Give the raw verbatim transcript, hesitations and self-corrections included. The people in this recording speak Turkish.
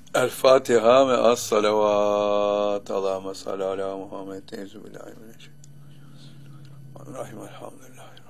El Fatiha ve as salavat. Allahümme salli ala Muhammed. Eyzu billahi mineşşeytanirracim. Elhamdülillahi.